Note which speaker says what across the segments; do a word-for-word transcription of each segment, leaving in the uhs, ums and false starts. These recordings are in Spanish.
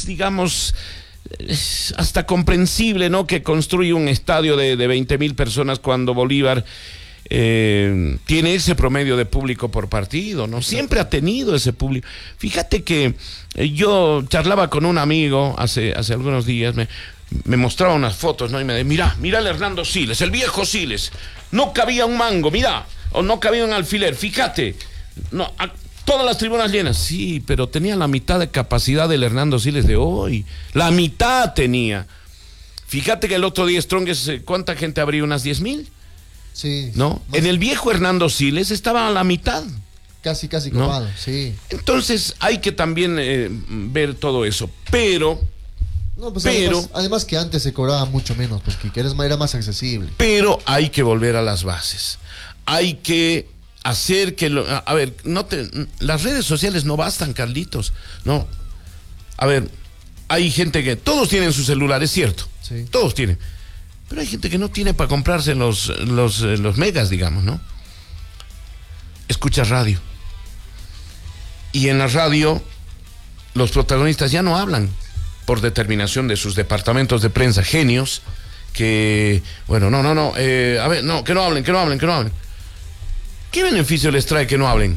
Speaker 1: es, digamos, es hasta comprensible, ¿no?, que construye un estadio de, de veinte mil personas cuando Bolívar eh, tiene ese promedio de público por partido, ¿no? Siempre ha tenido ese público. Fíjate que eh, yo charlaba con un amigo hace, hace algunos días, me, me mostraba unas fotos, ¿no? Y me decía, mira, mira el Hernando Siles, el viejo Siles, no cabía un mango, mira, o no cabía un alfiler, fíjate, no, a, todas las tribunas llenas. Sí, pero tenía la mitad de capacidad del Hernando Siles de hoy. La mitad tenía. Fíjate que el otro día Strongest, ¿cuánta gente habría? ¿Unas diez mil?
Speaker 2: Sí.
Speaker 1: ¿No?
Speaker 2: Más...
Speaker 1: En el viejo Hernando Siles estaba a la mitad.
Speaker 2: Casi, casi
Speaker 1: ¿no?
Speaker 2: copado, sí.
Speaker 1: Entonces hay que también eh, ver todo eso. Pero...
Speaker 2: No, pues
Speaker 1: pero
Speaker 2: además, además que antes se cobraba mucho menos, pues que era más accesible.
Speaker 1: Pero hay que volver a las bases. Hay que... hacer que lo, a ver, no te, las redes sociales no bastan, Carlitos, no. A ver, hay gente que todos tienen su celular, es cierto,
Speaker 2: sí. Todos
Speaker 1: tienen, pero hay gente que no tiene para comprarse los, los, los megas, digamos, ¿no? Escucha radio y en la radio los protagonistas ya no hablan por determinación de sus departamentos de prensa, genios que, bueno, no, no, no, eh, a ver, no, que no hablen, que no hablen, que no hablen. ¿Qué beneficio les trae que no hablen?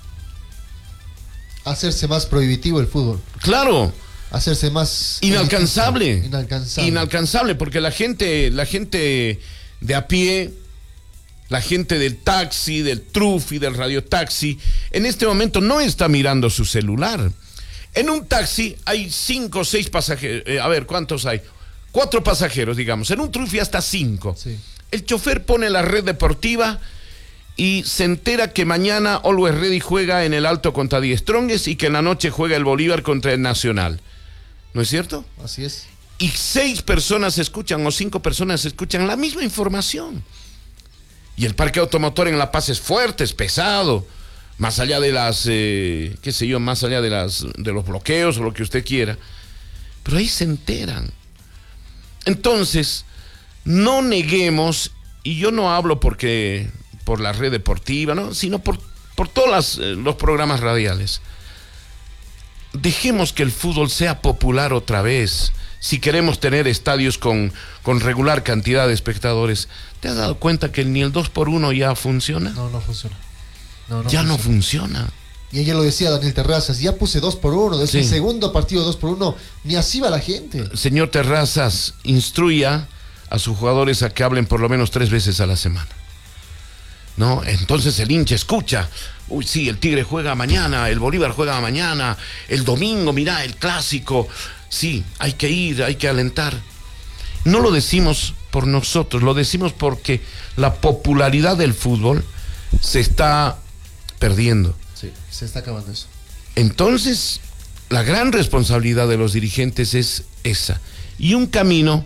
Speaker 2: Hacerse más prohibitivo el fútbol.
Speaker 1: Claro.
Speaker 2: Hacerse más...
Speaker 1: Inalcanzable.
Speaker 2: Inalcanzable.
Speaker 1: Inalcanzable, porque la gente, la gente de a pie, la gente del taxi, del trufi, del radiotaxi, en este momento no está mirando su celular. En un taxi hay cinco o seis pasajeros. Eh, a ver, ¿cuántos hay? Cuatro pasajeros, digamos. En un trufi hasta cinco.
Speaker 2: Sí. El
Speaker 1: chofer pone la red deportiva y se entera que mañana Always Ready juega en el Alto contra Die Strongest y que en la noche juega el Bolívar contra el Nacional. ¿No es cierto?
Speaker 2: Así es.
Speaker 1: Y seis personas escuchan o cinco personas escuchan la misma información. Y el parque automotor en La Paz es fuerte, es pesado, más allá de las, eh, qué sé yo, más allá de las de los bloqueos o lo que usted quiera. Pero ahí se enteran. Entonces, no neguemos, y yo no hablo porque... por la red deportiva, ¿no?, sino por, por todos las, eh, los programas radiales. Dejemos que el fútbol sea popular otra vez, si queremos tener estadios con, con regular cantidad de espectadores. ¿Te has dado cuenta que ni el dos por uno ya funciona?
Speaker 2: No, no funciona. No, no
Speaker 1: ya
Speaker 2: funciona.
Speaker 1: no funciona.
Speaker 2: Y ella lo decía Daniel Terrazas, ya puse dos por uno, es
Speaker 1: sí.
Speaker 2: el segundo partido dos por uno, ni así va la gente.
Speaker 1: Señor Terrazas, instruya a sus jugadores a que hablen por lo menos tres veces a la semana. ¿No? Entonces el hincha escucha, uy, sí, el Tigre juega mañana, el Bolívar juega mañana, el domingo, mirá, el clásico, sí, hay que ir, hay que alentar. No lo decimos por nosotros, lo decimos porque la popularidad del fútbol se está perdiendo.
Speaker 2: Sí, se está acabando eso.
Speaker 1: Entonces, la gran responsabilidad de los dirigentes es esa. Y un camino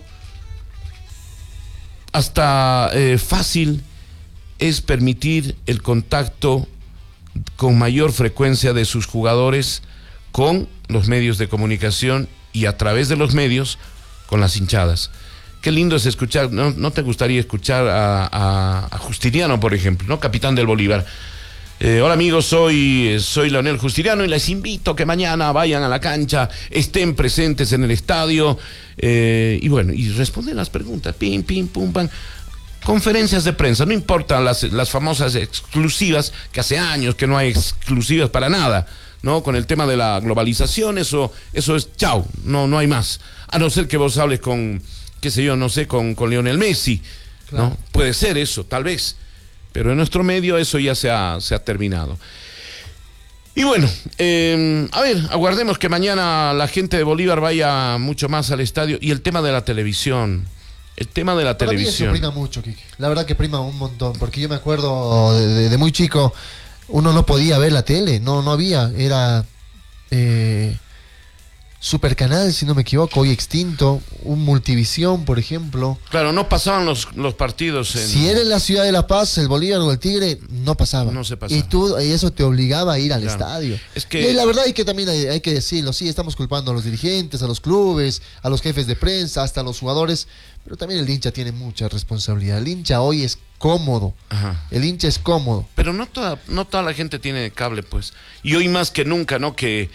Speaker 1: hasta eh, fácil es permitir el contacto con mayor frecuencia de sus jugadores con los medios de comunicación y a través de los medios con las hinchadas. Qué lindo es escuchar, ¿no, no te gustaría escuchar a, a, a Justiniano, por ejemplo, ¿no?, capitán del Bolívar? Eh, hola amigos, soy, soy Leonel Justiniano y les invito a que mañana vayan a la cancha, estén presentes en el estadio, eh, y bueno, y responden las preguntas, pim, pim, pum, pam. Conferencias de prensa, no importan las, las famosas exclusivas, que hace años que no hay exclusivas para nada, ¿no? Con el tema de la globalización, eso, eso es chau, no, no hay más. A no ser que vos hables con, qué sé yo, no sé, con, con Lionel Messi, claro. ¿No? Puede ser eso, tal vez. Pero en nuestro medio eso ya se ha, se ha terminado. Y bueno, eh, a ver, aguardemos que mañana la gente de Bolívar vaya mucho más al estadio. Y el tema de la televisión. El tema de la
Speaker 2: Para
Speaker 1: televisión.
Speaker 2: Mí eso prima mucho, Kike. La verdad que prima un montón, porque yo me acuerdo de, de, de muy chico, uno no podía ver la tele, no, no había, era eh, Supercanal, si no me equivoco, hoy extinto, un Multivisión, por ejemplo.
Speaker 1: Claro, no pasaban los, los partidos en...
Speaker 2: Si era en la ciudad de La Paz, el Bolívar o el Tigre, no pasaba.
Speaker 1: No se pasaba.
Speaker 2: Y, tú, y eso te obligaba a ir al claro. estadio.
Speaker 1: Es que...
Speaker 2: Y la verdad hay que también hay, hay que decirlo, sí, estamos culpando a los dirigentes, a los clubes, a los jefes de prensa, hasta a los jugadores, pero también el hincha tiene mucha responsabilidad. El hincha hoy es cómodo.
Speaker 1: Ajá.
Speaker 2: El hincha es cómodo.
Speaker 1: Pero no toda, no toda la gente tiene cable, pues. Y hoy más que nunca, ¿no? Que...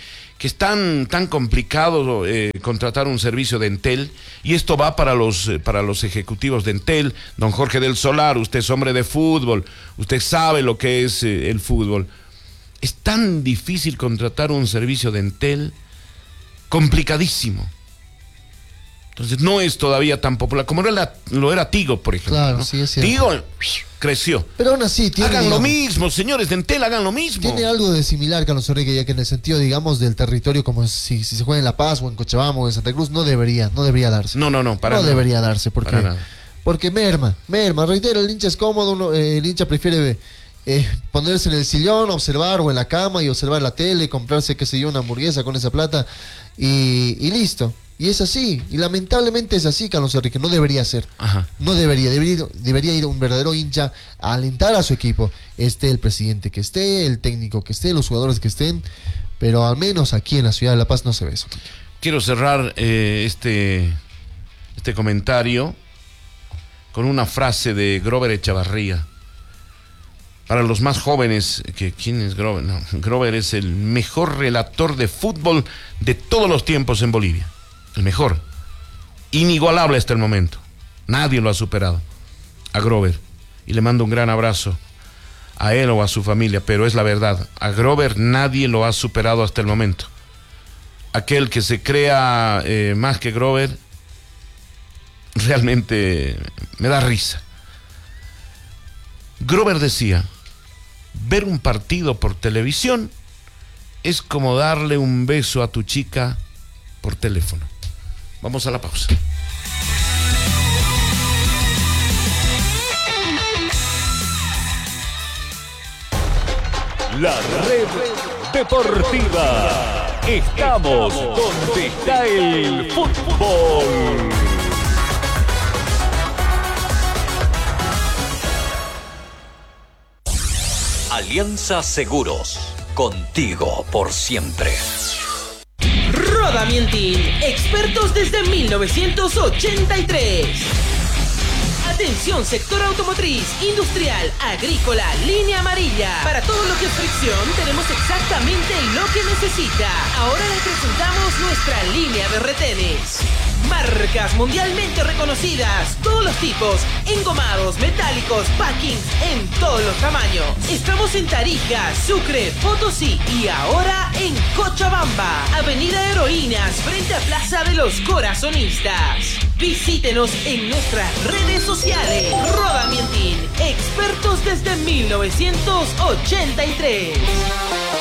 Speaker 1: que es tan, tan complicado eh, contratar un servicio de Entel, y esto va para los, eh, para los ejecutivos de Entel. Don Jorge del Solar, usted es hombre de fútbol, usted sabe lo que es eh, el fútbol. Es tan difícil contratar un servicio de Entel, complicadísimo. Entonces no es todavía tan popular como era, lo era Tigo, por ejemplo.
Speaker 2: Claro,
Speaker 1: ¿no?
Speaker 2: sí, es cierto.
Speaker 1: Tigo creció.
Speaker 2: Pero aún así tiene,
Speaker 1: hagan
Speaker 2: digamos,
Speaker 1: lo mismo, señores de Entel, hagan lo mismo.
Speaker 2: Tiene algo de similar, Carlos Enrique, ya que en el sentido, digamos, del territorio, como si, si se juega en La Paz o en Cochabamba o en Santa Cruz, no debería, no debería darse.
Speaker 1: No, no, no, para
Speaker 2: No
Speaker 1: nada.
Speaker 2: debería darse, porque,
Speaker 1: Para nada.
Speaker 2: porque merma, merma. Reitero, el hincha es cómodo, uno, eh, el hincha prefiere eh, ponerse en el sillón, observar, o en la cama y observar la tele, comprarse, qué sé yo, una hamburguesa con esa plata y, y listo. Y es así, y lamentablemente es así, Carlos Enrique, no debería ser.
Speaker 1: Ajá.
Speaker 2: No debería, debería, debería ir un verdadero hincha a alentar a su equipo, esté el presidente que esté, el técnico que esté, los jugadores que estén, pero al menos aquí en la ciudad de La Paz no se ve eso.
Speaker 1: Quiero cerrar eh, este, este comentario con una frase de Grover Echavarría. Para los más jóvenes, que ¿quién es Grover? No, Grover es el mejor relator de fútbol de todos los tiempos en Bolivia. El mejor. Inigualable hasta el momento. Nadie lo ha superado. A Grover. Y le mando un gran abrazo a él o a su familia, pero es la verdad. A Grover nadie lo ha superado hasta el momento. Aquel que se crea eh, más que Grover, realmente me da risa. Grover decía, ver un partido por televisión es como darle un beso a tu chica por teléfono. Vamos a la pausa.
Speaker 3: La red deportiva. Estamos donde está el fútbol. Alianza Seguros. Contigo por siempre.
Speaker 4: Roda Mientin, expertos desde mil novecientos ochenta y tres. Atención, sector automotriz, industrial, agrícola, línea amarilla. Para todo lo que es fricción, tenemos exactamente lo que necesita. Ahora les presentamos nuestra línea de retenes. Marcas mundialmente reconocidas, todos los tipos, engomados, metálicos, packings, en todos los tamaños. Estamos en Tarija, Sucre, Potosí y ahora en Cochabamba, Avenida Heroínas, frente a Plaza de los Corazonistas. Visítenos en nuestras redes sociales. Roda Mientin, expertos desde mil novecientos ochenta y tres.